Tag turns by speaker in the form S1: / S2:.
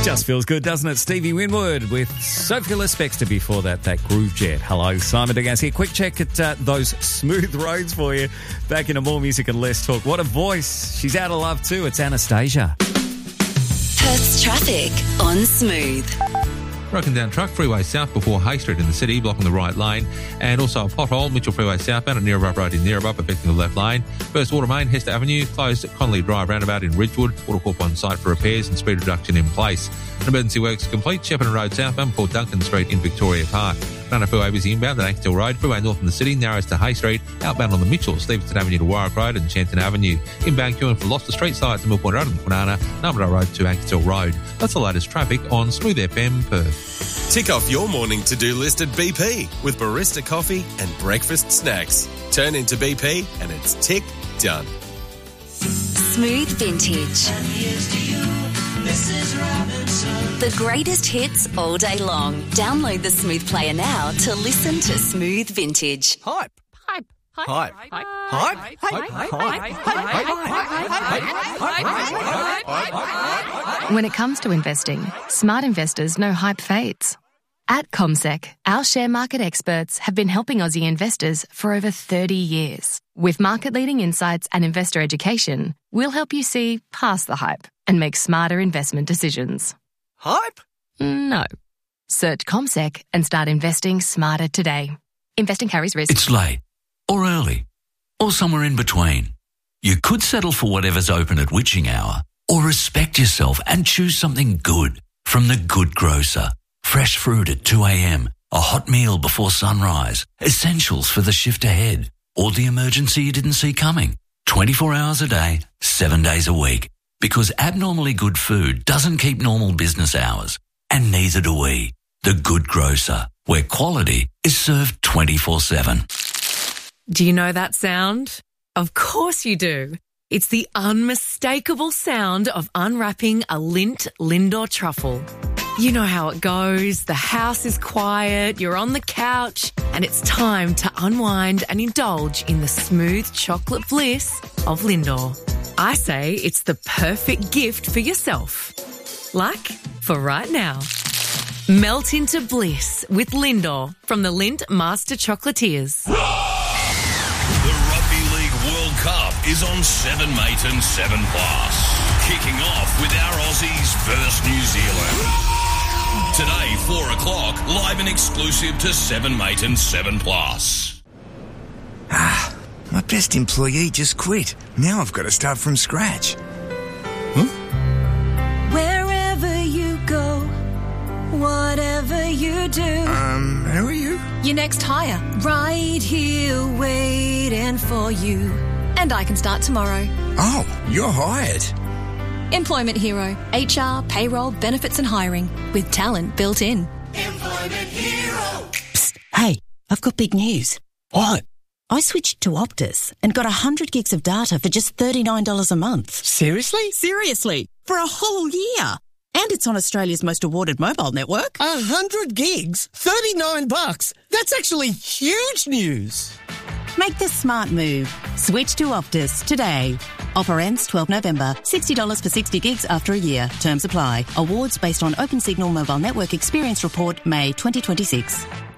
S1: Just feels good, doesn't it? Stevie Winwood with Sophia Lespexter before that Groove Jet. Hello, Simon Degas here. Quick check at those smooth roads for you. Back into more music and less talk. What a voice. She's out of love too. It's Anastasia.
S2: Perth's traffic on Smooth.
S3: Broken down truck, freeway south before Hay Street in the city, blocking the right lane. And also a pothole, Mitchell Freeway southbound at Neerabup Road in Neerabup, affecting the left lane. First water main, Hester Avenue, closed at Connolly Drive roundabout in Ridgewood. Watercorp on site for repairs and speed reduction in place. An emergency works complete, Shepparton Road southbound before Duncan Street in Victoria Park. Nana Freeway busy inbound at Ankersdale Road. Freeway north in the city, narrows to Hay Street. Outbound on the Mitchell, Stevenson Avenue to Warwick Road and Shenton Avenue. Inbound queuing for Gloucester Street, side to Millpoint Road and Kwinana, Narmadale Road to Ankersdale Road. That's the latest traffic on Smooth FM Perth.
S4: Tick off your morning to-do list at BP with barista coffee and breakfast snacks. Turn into BP and it's tick done.
S2: Smooth Vintage. The greatest hits all day long. Download the Smooth player now to listen to Smooth Vintage.
S5: Hype.
S6: Hype.
S5: Hype. Hype. Hype. Hype.
S6: When it comes to investing, smart investors know hype fades. At CommSec, our share market experts have been helping Aussie investors for over 30 years. With market-leading insights and investor education, we'll help you see past the hype and make smarter investment decisions.
S5: Hype?
S6: No. Search CommSec and start investing smarter today. Investing carries risk.
S7: It's late, or early, or somewhere in between. You could settle for whatever's open at witching hour, or respect yourself and choose something good from The Good Grocer. Fresh fruit at 2 a.m, a hot meal before sunrise, essentials for the shift ahead, or the emergency you didn't see coming. 24 hours a day, 7 days a week. Because abnormally good food doesn't keep normal business hours, and neither do we. The Good Grocer, where quality is served 24/7.
S8: Do you know that sound? Of course you do. It's the unmistakable sound of unwrapping a Lindt Lindor truffle. You know how it goes. The house is quiet, you're on the couch, and it's time to unwind and indulge in the smooth chocolate bliss of Lindor. I say it's the perfect gift for yourself. Like for right now. Melt into bliss with Lindor from the Lindt Master Chocolatiers.
S9: The Rugby League World Cup is on 7 Mate and 7 Plus. Kicking off with our Aussies versus New Zealand. Today, 4 o'clock, live and exclusive to 7 Mate and 7 Plus.
S10: My best employee just quit. Now I've got to start from scratch. Huh?
S11: Wherever you go, whatever you do.
S10: Who are you?
S11: Your next hire, right here waiting for you. And I can start tomorrow.
S10: Oh, you're hired.
S11: Employment Hero. HR, payroll, benefits and hiring. With talent built in.
S12: Employment Hero.
S13: Psst, hey, I've got big news.
S5: What?
S13: I switched to Optus and got 100 gigs of data for just $39 a month.
S5: Seriously?
S13: Seriously, for a whole year. And it's on Australia's most awarded mobile network.
S5: 100 gigs? $39? That's actually huge news.
S13: Make the smart move. Switch to Optus today. Offer ends 12 November. $60 for 60 gigs after a year. Terms apply. Awards based on Open Signal Mobile Network Experience Report, May 2026.